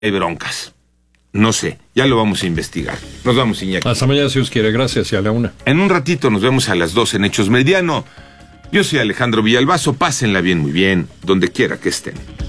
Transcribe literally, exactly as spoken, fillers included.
hay broncas. No sé, ya lo vamos a investigar. Nos vamos, Iñaki. Hasta mañana, si os quiere. Gracias, y a la una. En un ratito nos vemos a las dos en Hechos Meridiano. Yo soy Alejandro Villalbazo. Pásenla bien, muy bien, donde quiera que estén.